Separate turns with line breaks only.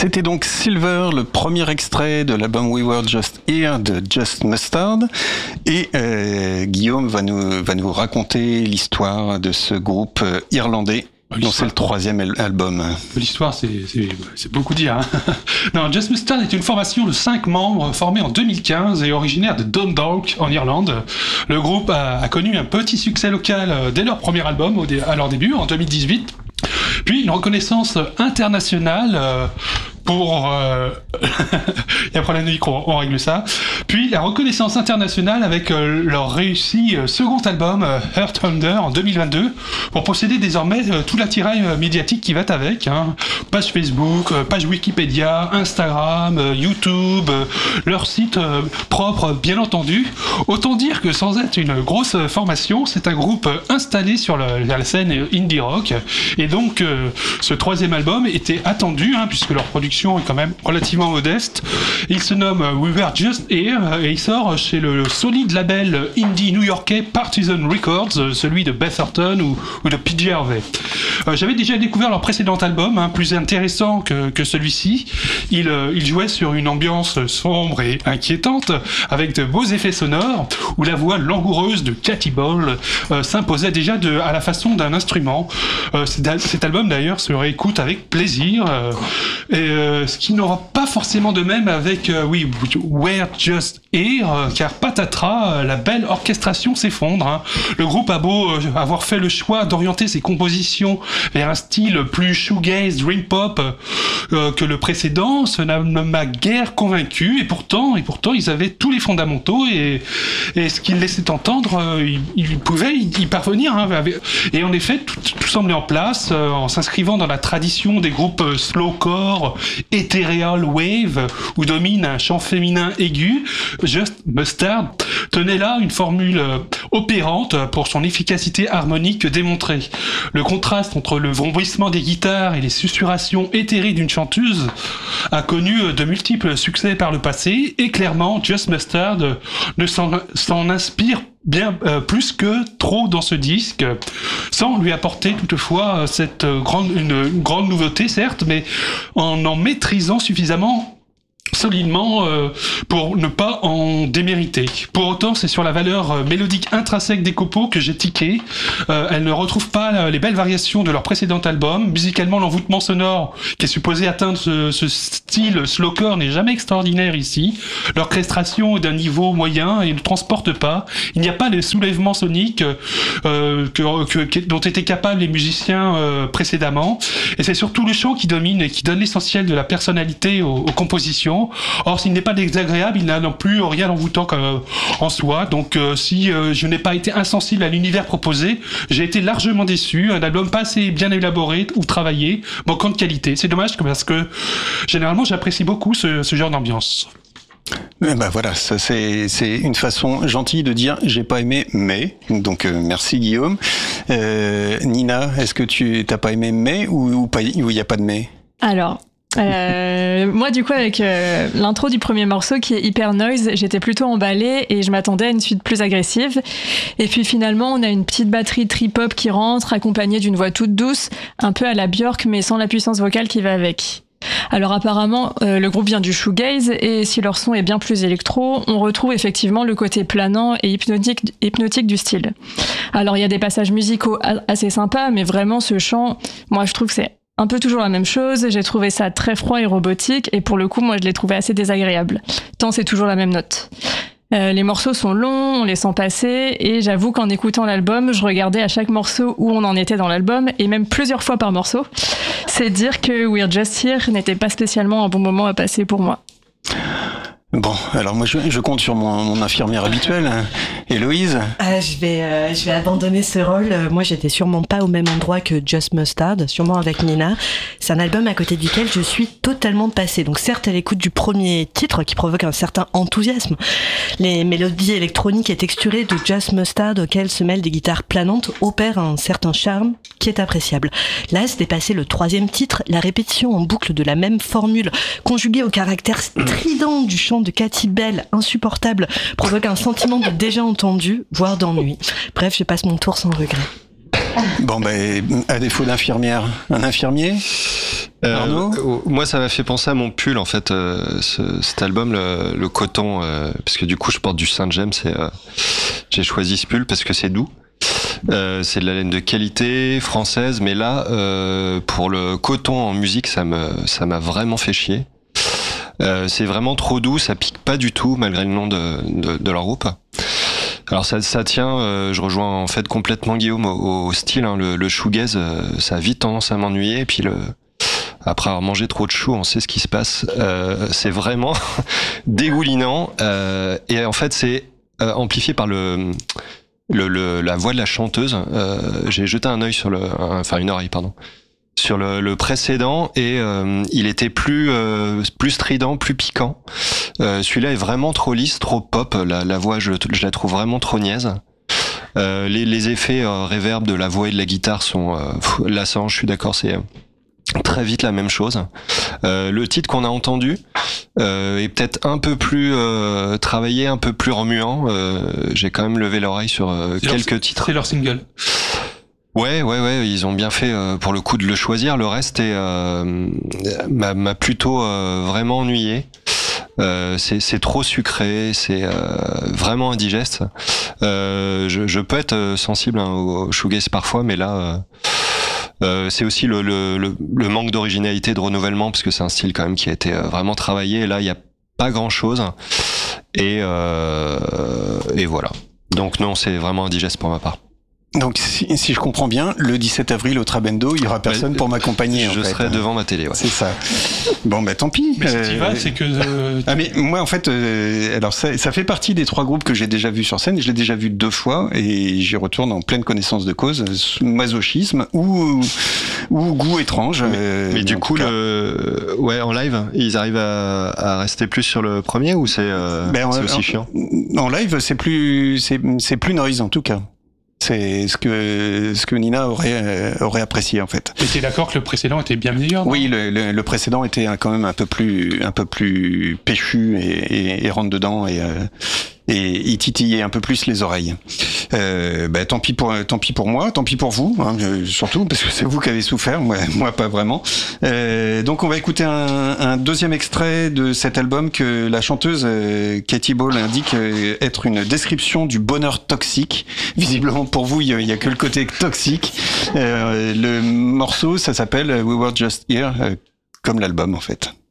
C'était donc Silver, le premier extrait de l'album We Were Just Here de Just Mustard. Et Guillaume va nous raconter l'histoire de ce groupe irlandais. Donc c'est le troisième album.
L'histoire, c'est beaucoup dire. Hein. Non, Just Mustard est une formation de 5 membres formée en 2015 et originaire de Dundalk en Irlande. Le groupe a connu un petit succès local dès leur premier album à leur début en 2018. Puis une reconnaissance internationale pour... Il y a un problème de micro, on règle ça. Puis la reconnaissance internationale avec leur réussi second album, Heart Under, en 2022, pour posséder désormais tout l'attirail médiatique qui va avec. Hein. Page Facebook, page Wikipédia, Instagram, YouTube, leur site propre, bien entendu. Autant dire que sans être une grosse formation, c'est un groupe installé sur la scène indie rock. Et donc, ce troisième album était attendu, hein, puisque leur production est quand même relativement modeste. Il se nomme We Were Just Here et il sort chez le solide label indie new-yorkais Partisan Records, celui de Beth Orton ou de PJ Harvey. J'avais déjà découvert leur précédent album, hein, plus intéressant que celui-ci. Il jouait sur une ambiance sombre et inquiétante, avec de beaux effets sonores, où la voix langoureuse de Katy Ball s'imposait déjà à la façon d'un instrument. Cet album d'ailleurs se réécoute avec plaisir, ce qui n'aura pas forcément de même avec We're Just Here, car patatras, la belle orchestration s'effondre. Hein. Le groupe a beau avoir fait le choix d'orienter ses compositions vers un style plus shoegaze, dream pop que le précédent, ça ne m'a guère convaincu, et pourtant ils avaient tous les fondamentaux, et ce qu'ils laissaient entendre, ils pouvaient y parvenir. Hein. Et en effet, tout semblait en place, en s'inscrivant dans la tradition des groupes slowcore, ethereal wave, où domine un chant féminin aigu. Just Mustard tenait là une formule opérante pour son efficacité harmonique démontrée. Le contraste entre le vrombissement des guitares et les susurrations éthérées d'une chanteuse a connu de multiples succès par le passé, et clairement Just Mustard s'en inspire bien plus que trop dans ce disque, sans lui apporter toutefois une grande nouveauté, certes, mais en maîtrisant suffisamment solidement pour ne pas en démériter. Pour autant, c'est sur la valeur mélodique intrinsèque des copeaux que j'ai tiqué. Elle ne retrouve pas les belles variations de leur précédent album. Musicalement, l'envoûtement sonore qui est supposé atteindre ce style slowcore n'est jamais extraordinaire ici. L'orchestration est d'un niveau moyen et ne transporte pas. Il n'y a pas les soulèvements soniques dont étaient capables les musiciens précédemment. Et c'est surtout le chant qui domine et qui donne l'essentiel de la personnalité aux compositions. Or, s'il n'est pas désagréable, il n'a non plus rien d'envoûtant en soi. Donc, si je n'ai pas été insensible à l'univers proposé, j'ai été largement déçu. Un album pas assez bien élaboré ou travaillé, manquant de qualité. C'est dommage parce que généralement, j'apprécie beaucoup ce genre d'ambiance.
Voilà, ça c'est une façon gentille de dire j'ai pas aimé mais. Donc merci Guillaume. Nina, est-ce que tu t'as pas aimé mais ou il y a pas de mais?
Alors. Moi du coup avec l'intro du premier morceau qui est Hyper Noise, j'étais plutôt emballée et je m'attendais à une suite plus agressive, et puis finalement on a une petite batterie trip-hop qui rentre accompagnée d'une voix toute douce, un peu à la Björk mais sans la puissance vocale qui va avec. Alors apparemment le groupe vient du shoegaze, et si leur son est bien plus électro, on retrouve effectivement le côté planant et hypnotique du style. Alors il y a des passages musicaux assez sympas, mais vraiment ce chant, moi je trouve que c'est un peu toujours la même chose. J'ai trouvé ça très froid et robotique, et pour le coup, moi, je l'ai trouvé assez désagréable. Tant c'est toujours la même note. Les morceaux sont longs, on les sent passer, et j'avoue qu'en écoutant l'album, je regardais à chaque morceau où on en était dans l'album, et même plusieurs fois par morceau. C'est dire que We're Just Here n'était pas spécialement un bon moment à passer pour moi.
Bon, alors moi je compte sur mon infirmière habituelle, Héloïse.
Je vais abandonner ce rôle. Moi j'étais sûrement pas au même endroit que Just Mustard, sûrement avec Nina. C'est un album à côté duquel je suis totalement passée. Donc certes à l'écoute du premier titre qui provoque un certain enthousiasme, les mélodies électroniques et texturées de Just Mustard auxquelles se mêlent des guitares planantes opèrent un certain charme qui est appréciable. Là c'est dépassé le troisième titre, la répétition en boucle de la même formule conjuguée au caractère strident du chant de Katy Bell, insupportable, provoque un sentiment de déjà entendu, voire d'ennui. Bref, je passe mon tour sans regret.
Bon, à défaut d'infirmière, un infirmier ? Arnaud,
moi, ça m'a fait penser à mon pull, en fait, cet album, le coton, parce que du coup, je porte du Saint James et j'ai choisi ce pull parce que c'est doux. C'est de la laine de qualité française, mais là, pour le coton en musique, ça m'a vraiment fait chier. C'est vraiment trop doux, ça pique pas du tout malgré le nom de leur groupe. Alors ça tient, je rejoins en fait complètement Guillaume au style, hein, le shoegaze, ça a vite tendance à m'ennuyer, et puis après avoir mangé trop de chou, on sait ce qui se passe. C'est vraiment dégoulinant, et en fait c'est amplifié par la voix de la chanteuse. J'ai jeté un œil une oreille, pardon, sur le précédent, et il était plus strident, plus piquant. Celui-là est vraiment trop lisse, trop pop. La voix, je la trouve vraiment trop niaise. Les effets reverb de la voix et de la guitare sont lassants. Je suis d'accord, c'est très vite la même chose. Le titre qu'on a entendu est peut-être un peu plus travaillé, un peu plus remuant. J'ai quand même levé l'oreille sur quelques titres.
C'est leur single.
Ouais, ils ont bien fait pour le coup de le choisir. Le reste m'a plutôt vraiment ennuyé. C'est trop sucré, c'est vraiment indigeste. Je peux être sensible au shoegaze parfois, mais là, c'est aussi le manque d'originalité, de renouvellement, parce que c'est un style quand même qui a été vraiment travaillé. Et là, il n'y a pas grand-chose. Et voilà. Donc non, c'est vraiment indigeste pour ma part.
Donc, si je comprends bien, le 17 avril au Trabendo, il y aura personne pour m'accompagner.
Je serai devant ma télé, ouais.
C'est ça. Bon, tant pis.
Mais si tu vas, c'est que...
mais moi, en fait, alors ça fait partie des 3 groupes que j'ai déjà vus sur scène. Je l'ai déjà vu 2 fois et j'y retourne en pleine connaissance de cause, masochisme ou goût étrange.
Mais du coup, en live, ils arrivent à rester plus sur le premier, ou c'est aussi chiant?
En live, c'est plus noise, en tout cas. C'est ce que Nina aurait apprécié, en fait.
Mais t'es d'accord que le précédent était bien meilleur, non?
Oui, le précédent était quand même un peu plus péchu et rentre dedans et il titillait un peu plus les oreilles. Tant pis pour moi, tant pis pour vous, hein, surtout parce que c'est vous qui avez souffert, moi pas vraiment. Donc on va écouter un deuxième extrait de cet album que la chanteuse Katie Ball indique être une description du bonheur toxique. Visiblement pour vous, il y a que le côté toxique. Le morceau, ça s'appelle We Were Just Here, comme l'album en fait.